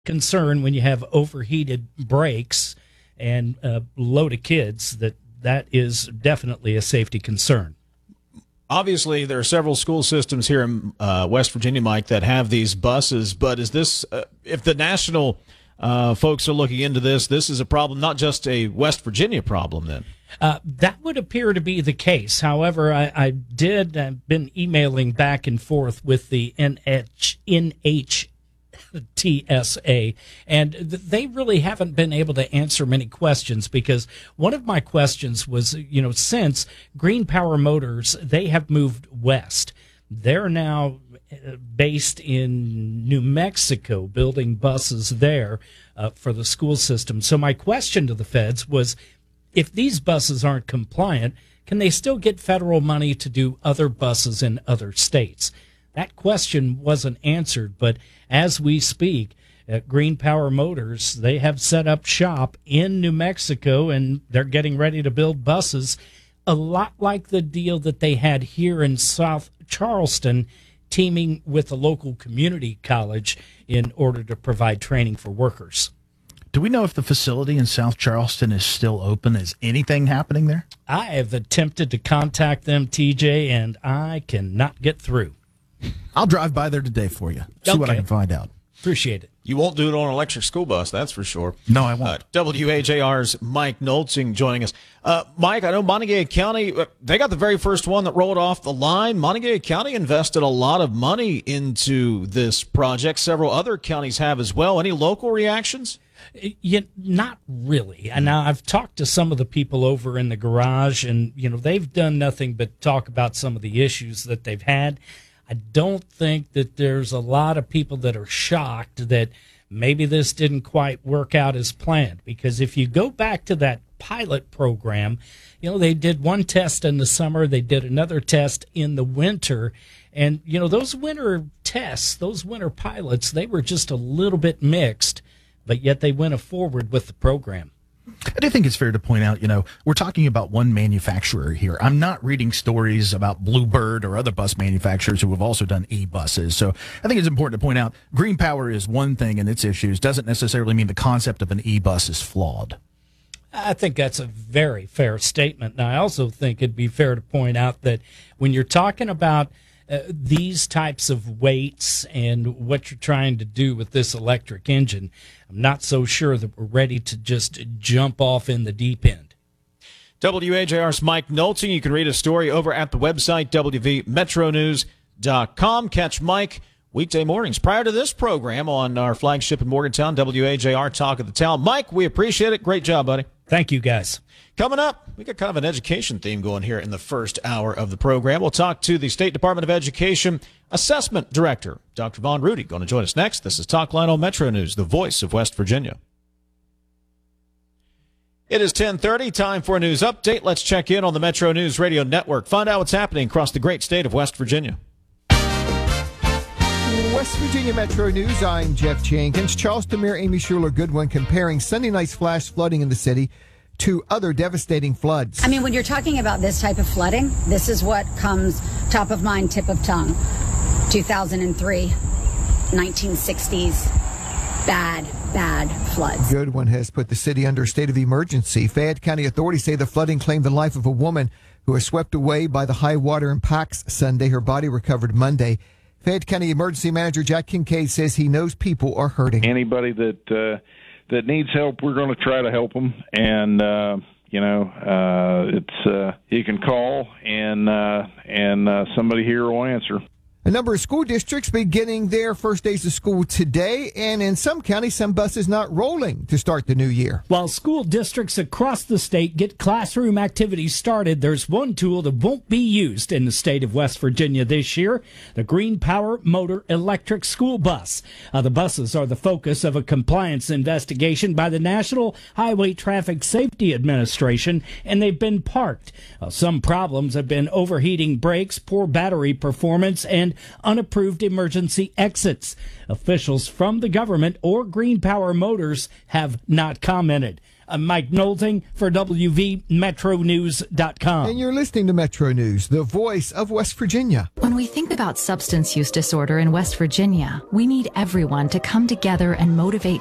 concern when you have overheated brakes and a load of kids. That is definitely a safety concern. Obviously, there are several school systems here in West Virginia, Mike, that have these buses. But is this, if the national folks are looking into this, this is a problem, not just a West Virginia problem then? That would appear to be the case. However, I've been emailing back and forth with the NHTSA, and they really haven't been able to answer many questions, because one of my questions was, since Green Power Motors, they have moved west. They're now based in New Mexico, building buses there for the school system. So my question to the feds was, if these buses aren't compliant, can they still get federal money to do other buses in other states? That question wasn't answered, but as we speak, at Green Power Motors, they have set up shop in New Mexico, and they're getting ready to build buses, a lot like the deal that they had here in South Charleston, teaming with a local community college in order to provide training for workers. Do we know if the facility in South Charleston is still open? Is anything happening there? I have attempted to contact them, TJ, and I cannot get through. I'll drive by there today for you. See what I can find out. Appreciate it. You won't do it on an electric school bus, that's for sure. No, I won't. WAJR's Mike Nolzing joining us. Mike, I know Montague County, they got the very first one that rolled off the line. Montague County invested a lot of money into this project. Several other counties have as well. Any local reactions? Not really. And now I've talked to some of the people over in the garage, and they've done nothing but talk about some of the issues that they've had. I don't think that there's a lot of people that are shocked that maybe this didn't quite work out as planned, because if you go back to that pilot program, they did one test in the summer, they did another test in the winter, and those winter tests, those winter pilots, they were just a little bit mixed, but yet they went forward with the program. I do think it's fair to point out, we're talking about one manufacturer here. I'm not reading stories about Bluebird or other bus manufacturers who have also done e-buses. So I think it's important to point out Green Power is one thing and its issues doesn't necessarily mean the concept of an e-bus is flawed. I think that's a very fair statement. And I also think it'd be fair to point out that when you're talking about these types of weights and what you're trying to do with this electric engine, I'm not so sure that we're ready to just jump off in the deep end. WAJR's Mike Nolzing. You can read a story over at the website, wvmetronews.com. Catch Mike weekday mornings prior to this program on our flagship in Morgantown, WAJR Talk of the Town. Mike, we appreciate it. Great job, buddy. Thank you, guys. Coming up, we got kind of an education theme going here in the first hour of the program. We'll talk to the State Department of Education Assessment Director, Dr. Von Rudy, going to join us next. This is Talk Line on Metro News, the voice of West Virginia. It is 10:30, time for a news update. Let's check in on the Metro News Radio Network. Find out what's happening across the great state of West Virginia. West Virginia Metro News, I'm Jeff Jenkins. Charleston Mayor Amy Schuler Goodwin comparing Sunday night's flash flooding in the city to other devastating floods. I mean, when you're talking about this type of flooding, this is what comes top of mind, tip of tongue. 2003, 1960s, bad floods. Goodwin has put the city under a state of emergency. Fayette County authorities say the flooding claimed the life of a woman who was swept away by the high water impacts Sunday. Her body recovered Monday. Fayette County Emergency Manager Jack Kincaid says he knows people are hurting. Anybody that needs help, we're going to try to help them. And, it's you can call and somebody here will answer. A number of school districts beginning their first days of school today, and in some counties, some buses not rolling to start the new year. While school districts across the state get classroom activities started, there's one tool that won't be used in the state of West Virginia this year, the Green Power Motor Electric School Bus. The buses are the focus of a compliance investigation by the National Highway Traffic Safety Administration, and they've been parked. Some problems have been overheating brakes, poor battery performance, and and unapproved emergency exits. Officials from the government or Green Power Motors have not commented. I'm Mike Nolting for WVMetroNews.com. And you're listening to Metro News, the voice of West Virginia. When we think about substance use disorder in West Virginia, we need everyone to come together and motivate